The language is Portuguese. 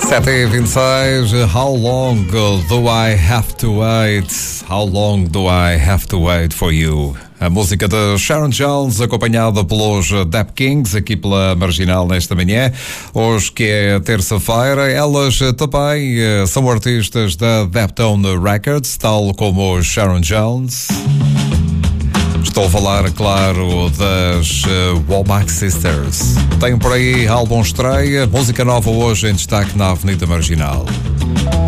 7h26, How long do I have to wait? How long do I have to wait for you? A música de Sharon Jones, acompanhada pelos Dap Kings, aqui pela Marginal nesta manhã. Hoje, que é terça-feira, elas também são artistas da Daptone Records, tal como Sharon Jones. Estou a falar, claro, das Womack Sisters. Tem por aí álbum estreia, música nova hoje em destaque na Avenida Marginal.